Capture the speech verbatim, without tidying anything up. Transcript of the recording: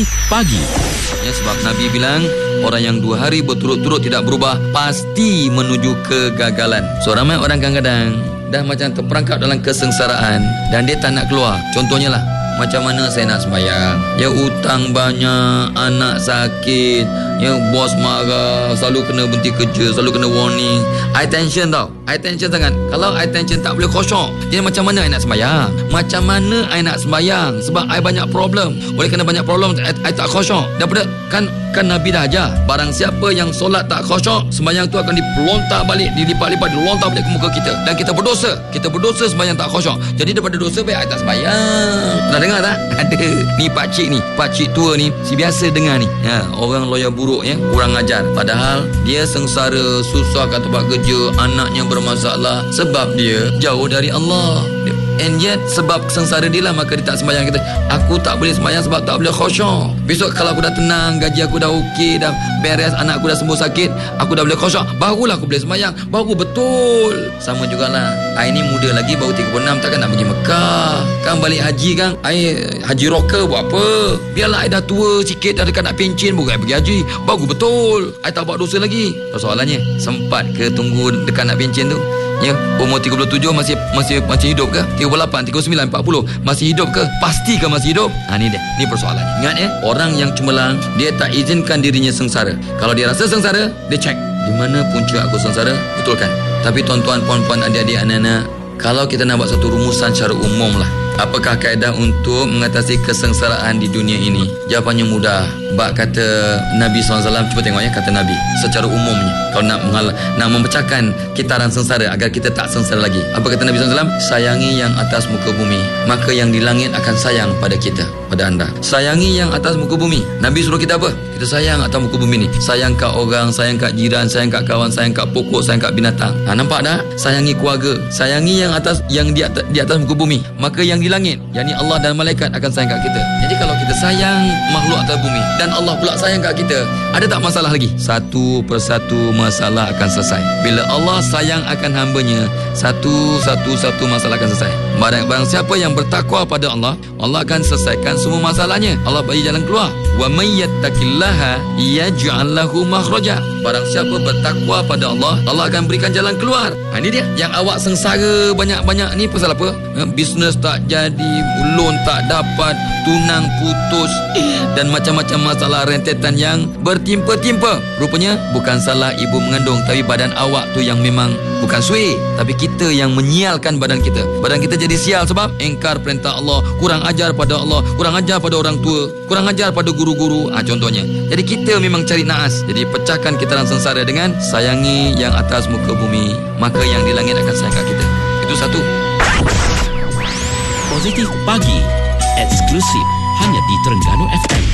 Pagi. Ya, sebab Nabi bilang orang yang dua hari berturut-turut tidak berubah pasti menuju kegagalan. So ramai orang kadang-kadang dah macam terperangkap dalam kesengsaraan dan dia tak nak keluar. Contohnya lah, macam mana saya nak sembahyang? Ya, hutang banyak, anak sakit, ya, bos marah, selalu kena berhenti kerja, selalu kena warning. I tension tau. I tension sangat. Kalau I tension tak boleh khusyuk, jadi macam mana I nak sembahyang? Macam mana I nak sembahyang? Sebab I banyak problem. Oleh kerana banyak problem, I, I tak khusyuk. Daripada kan kan Nabi dah ajar, barang siapa yang solat tak khusyuk, sembahyang tu akan dipelontar balik, dilipat-lipat, dilontar balik ke muka kita. Dan kita berdosa. Kita berdosa sembahyang tak khusyuk. Jadi daripada dosa baik I tak sembahyang. Pernah dengar tak? Ada. Ni pakcik ni, pakcik tua ni, si biasa dengar ni. Ha, orang lawyer buruk ya, kurang ajar. Padahal dia sengsara, susah kat tempat kerja, anaknya bermasalah sebab dia jauh dari Allah. And yet sebab sengsara dia lah maka dia tak sembahyang. Kita, aku tak boleh sembahyang sebab tak boleh khusyuk. Besok kalau aku dah tenang, gaji aku dah okey, dah beres, anak aku dah sembuh sakit, aku dah boleh khusyuk, barulah aku boleh sembahyang. Baru betul. Sama jugalah, I ni muda lagi, baru tiga puluh enam, takkan nak pergi Mekah. Kan balik haji kan, I haji rocker buat apa? Biarlah I dah tua sikit, dah dekat nak pencen, baru I pergi haji. Baru betul. I tak buat dosa lagi. Persoalannya, sempat ke tunggu dekat nak pencen tu? Ya, umur tiga puluh tujuh masih masih masih hidup ke? tiga puluh lapan, tiga puluh sembilan, empat puluh masih hidup ke? Pasti ke masih hidup? Ha, ni dia. Ni persoalannya. Ingat ya, orang yang cemerlang dia tak izinkan dirinya sengsara. Kalau dia rasa sengsara, dia cek di mana punca aku sengsara, betulkan. Tapi tuan-tuan, puan-puan, adik-adik, anak-anak, kalau kita nak buat satu rumusan secara umum lah, apakah kaedah untuk mengatasi kesengsaraan di dunia ini? Jawapannya mudah. Bak kata Nabi sallallahu alaihi wasallam, cuba tengok ya, kata Nabi secara umumnya, kalau nak mengal- nak memecahkan kitaran sengsara agar kita tak sengsara lagi. Apa kata Nabi sallallahu alaihi wasallam? Sayangi yang atas muka bumi, maka yang di langit akan sayang pada kita, pada anda. Sayangi yang atas muka bumi. Nabi suruh kita apa? Kita sayang atas muka bumi ni. Sayang kat orang, sayang kat jiran, sayang kat kawan, sayang kat pokok, sayang kat binatang. Ha, nampak tak? Sayangi keluarga. Sayangi yang atas, yang di atas, di atas muka bumi, maka yang di langit, yakni Allah dan malaikat akan sayang kat kita. Jadi kalau kita sayang makhluk atas bumi dan Allah pula sayang kat kita, ada tak masalah lagi? Satu persatu masalah akan selesai. Bila Allah sayang akan hambanya, satu satu satu masalah akan selesai. Barang, barang siapa yang bertakwa pada Allah, Allah akan selesaikan semua masalahnya. Allah bagi jalan keluar. Wa may yattaqillaha yaj'al lahu makhraja. Barang siapa bertakwa pada Allah, Allah akan berikan jalan keluar. Ha, ini dia. Yang awak sengsara banyak-banyak ni pasal apa? Ha, bisnes tak jadi, loan tak dapat, tunang putus, dan macam-macam masalah rentetan yang bertimpa-timpa. Rupanya bukan salah ibu mengandung, tapi badan awak tu yang memang bukan suai. Tapi kita yang menyialkan badan kita. Badan kita jadi sial sebab engkar perintah Allah, kurang ajar pada Allah, kurang ajar pada orang tua, kurang ajar pada guru-guru. Ha, contohnya. Jadi kita memang cari naas. Jadi pecahkan kitaran sengsara dengan sayangi yang atas muka bumi, maka yang di langit akan sayang kat kita. Itu satu. Positif Pagi, eksklusif hanya di Terengganu F M.